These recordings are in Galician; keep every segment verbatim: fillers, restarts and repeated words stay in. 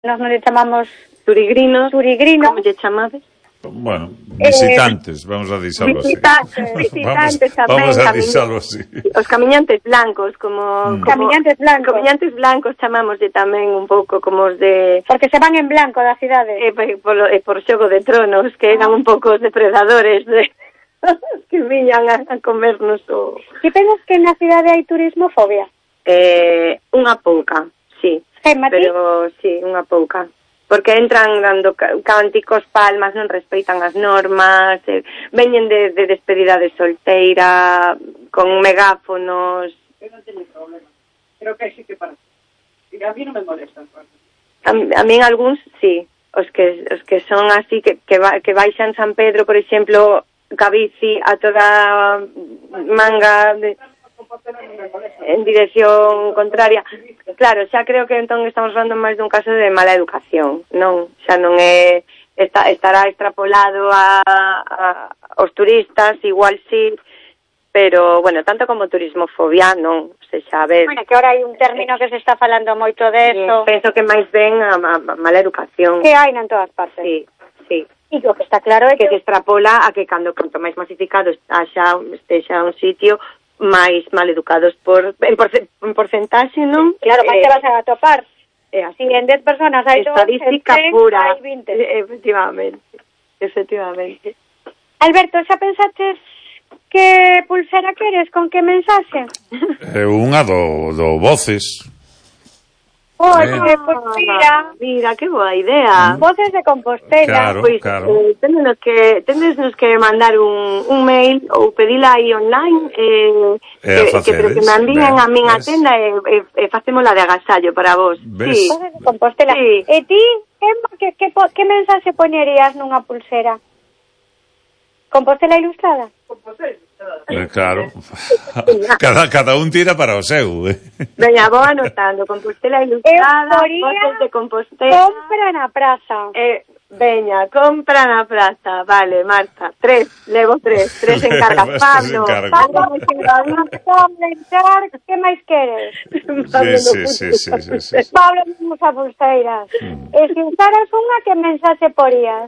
Nos non lle chamamos turigrinos, turigrinos. Como lle chamades? Bueno, visitantes, eh, vamos a deixalo visitantes, así. Visitantes vamos, tamén. Vamos a deixalo así. Os camiñantes blancos, como... Mm. como camiñantes blancos. Camiñantes blancos chamámoslle tamén un pouco como os de... Porque se van en blanco da cidade. E eh, por, eh, por Xogo de Tronos, que eran un pouco os depredadores de... que viñan a, a comernos o... Que pensas que na cidade hai turismofobia? Eh, unha pouca, sí. Hey, pero sí, unha pouca. Porque entran dando cánticos, palmas, non respeitan as normas, eh, veñen de, de despedida de solteira, con megáfonos. Eu non teño problema. Creo que sí que para. E a mí non me molesta. A, a mí en algúns, sí. Os que os que son así, que, que, va, que baixan San Pedro, por exemplo, ca bici a toda manga de, en dirección contraria. Claro, xa creo que entón estamos falando máis dun caso de mala educación, non? Xa non é está, estará extrapolado a, a aos turistas, igual sí, pero, bueno, tanto como turismofobia, non, se xa ve. Bueno, que ahora hai un término que se está falando moito de eso. Penso que máis ben a, a, a mala educación. Que hai en todas partes. Sí, sí. E o que está claro é que, que se extrapola a que cando canto máis masificado xa estexa un sitio máis mal educados por en, porce, en porcentaxe, non? Claro, máis eh, te vas a atopar. Eh, si en dez personas hai dos, estadística en pura. Hai vinte. Efectivamente. Efectivamente. Alberto, xa pensaches que pulsera queres, con que mensaxe? É unha do, do Voces. Oye, eh. pues mira, mira, que boa idea. Voces de Compostela. Claro, pois, claro. Eh, tendenos que tendenos que mandar un, un mail ou pedila aí online eh, eh, que, que, que me envíen a min a tenda e, e, e facémola de agasallo para vos. ¿Ves? Sí. Voces de Compostela. Sí. E ti, que, que, que, que mensaxe poñerías nunha pulsera? Compostela ilustrada? Compostela ilustrada. Eh, claro. cada, cada un tira para o seu. Veña, vou anotando. Compostela ilustrada, Voces de Compostela. Compra na praza. Eh, veña, compra na praza. Vale, Marta. Tres, levo tres. Tres encargas. Pablo. Pablo, entrar, que máis queres? Sí, sí, sí, sí, sí, sí. Pablo, vamos a pulseiras. Mm. E se usaras unha, que mensaxe porías?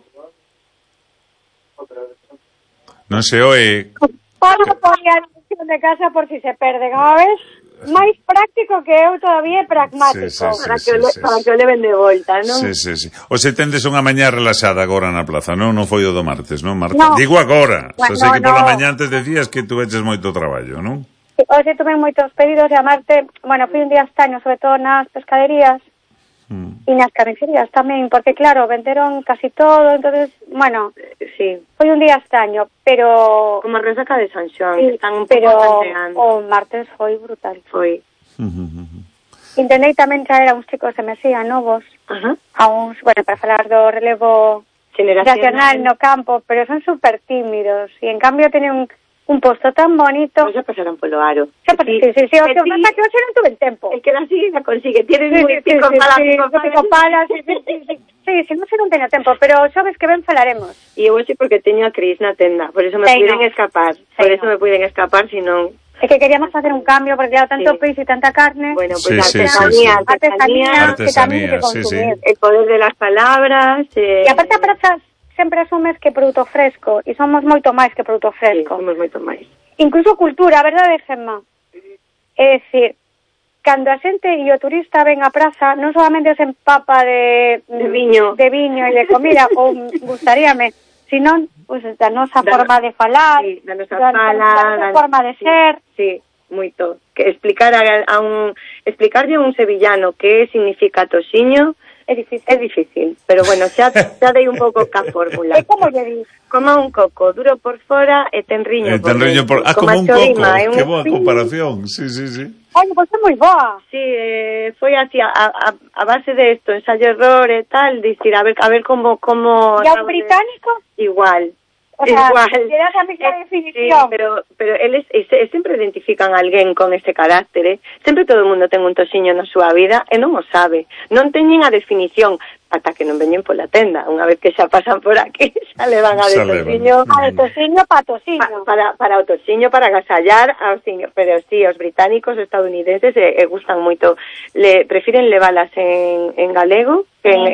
Non se oe... Pablo poría a dirección de casa por si se perden, a ves? Máis práctico que eu todavía é pragmático. Sí, sí, sí, para, sí, que le, sí, para sí. que o leven de volta, non? Sí, sí, sí. O se tendes unha mañá relaxada agora na plaza, non? Non foi o do martes, non, Marta? No. Digo agora. Bueno, Xa sei que no. pola mañá antes decías que tu eches moito traballo, non? Hoxe tuve moitos pedidos e a Marte, bueno, fui un día estaño, sobre todo nas pescaderías mm. e nas carnicerías tamén, porque claro, venderon casi todo, entonces, bueno, sí, foi un día estaño, pero... como a resaca de San Xoán, sí, que están un pero pouco tanteando. O martes foi brutal. Foi. Intentei tamén traer a uns chicos de Mesía novos, Ajá. a uns, bueno, para falar do relevo generacional no campo, pero son super tímidos, e en cambio teñen un, un posto tan bonito. Pois xa pasaron polo aro. Xa sí, sí, sí, sí, o que pasa que hoxe non tuve tempo. El que la sigue la consigue, tienes sí, muy sí, pico sí, para sí, pico sí, pico para, sí, sí, sí, sí, sí, sí, non sei, non teño tempo, pero sabes que ben falaremos. E eu hoxe porque teño a Cris na tenda, por eso me sí, puiden no. escapar, sí, por eso no. me puiden escapar, si non... É que queríamos facer un cambio, porque claro, tanto sí. peixe e tanta carne. Bueno, pues sí, artesanía, sí, sí, sí. artesanía, artesanía, artesanía, que tamén que sí, consumir. sí. El poder de las palabras... Eh... E aparte a praza sempre asumes que produto fresco, e somos moito máis que produto fresco. Sí, somos moito máis. Incluso cultura, a verdade, Gemma? É dicir, cando a xente e o turista ven á praza, non solamente se empapa de, de viño de viño e de comida, ou gustaríame, senón pues, da nosa da, forma de falar, sí, da nosa da, fala, da nosa da, forma de sí, ser. Sí, moito. Que explicar a, a un explicarlle a un sevillano que significa tociño é difícil. É difícil, pero bueno, xa, xa dei un pouco ca fórmula. É como lle dis? Como un coco, duro por fora e ten riño eh, ten riño por... Ah, como, como un coco, que boa comparación. Sí, sí, sí. Oye, pois é moi boa. Sí, eh, foi así, a, a, a base de esto, ensayo error e tal, dicir, a ver, a ver como... como e a un británico? De... Igual. O sea, igual. Le das a mesma eh, definición. Sí, pero, pero eles es, es, sempre identifican a alguén con ese carácter, eh? Sempre todo o mundo ten un tociño na súa vida e non o sabe. Non teñen a definición. ata que non veñen pola tenda. Unha vez que xa pasan por aquí, xa levan a de tociño, a de tociño pa tociño. Pa, para, para o tociño, para agasallar aos ciño. Pero sí, os británicos, estadounidenses, eh, eh, gustan moito, le, prefiren levalas en, en galego que en,